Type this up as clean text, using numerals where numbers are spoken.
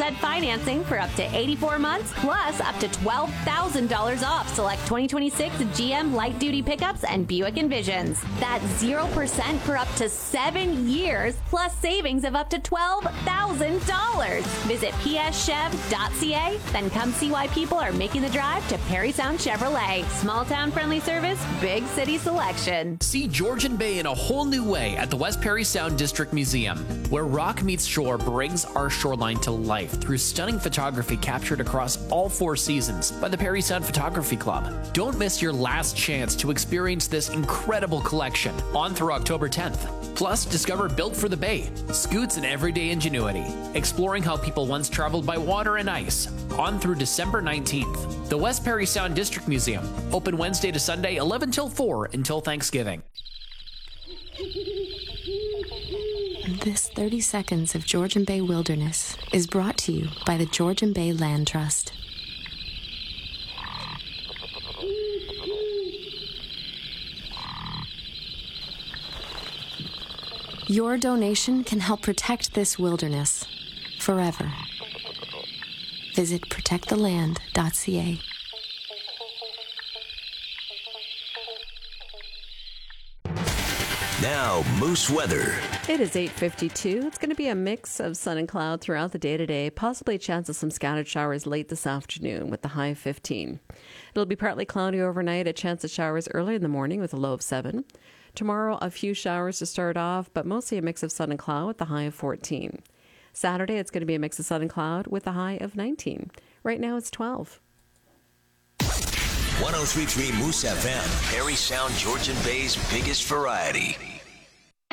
0% financing for up to 84 months, plus up to $12,000 off select 2026 GM light-duty pickups and Buick Envisions. That's 0% for up to 7 years, plus savings of up to $12,000. Visit pschev.ca, then come see why people are making the drive to Perry Sound Chevrolet. Small town friendly service, big city selection. See Georgian Bay in a whole new way at the West Perry Sound District Museum, where rock meets shore brings our shoreline to life through stunning photography captured across all 4 seasons by the Perry Sound Photography Club. Don't miss your last chance to experience this incredible collection on through October 10th. Plus, discover Built for the Bay, scoots and everyday ingenuity, exploring how people once traveled by water and ice, on through December 19th. The West Perry Sound District Museum, open Wednesday to Sunday, 11 till 4 until Thanksgiving. This 30 seconds of Georgian Bay wilderness is brought to you by the Georgian Bay Land Trust. Your donation can help protect this wilderness forever. Visit protecttheland.ca. Now, Moose weather. It is 8:52. It's going to be a mix of sun and cloud throughout the day today, possibly a chance of some scattered showers late this afternoon with the high of 15. It'll be partly cloudy overnight, a chance of showers early in the morning with a low of 7. Tomorrow, a few showers to start off, but mostly a mix of sun and cloud with the high of 14. Saturday, it's going to be a mix of sun and cloud with a high of 19. Right now, it's 12. 103.3 Moose FM, Perry Sound, Georgian Bay's biggest variety.